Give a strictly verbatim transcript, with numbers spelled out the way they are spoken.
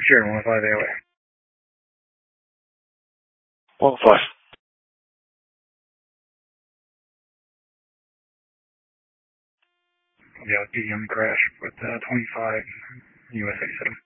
Sure, one five A O A. One five. Yeah, P M crash with uh, twenty-five U S A seven.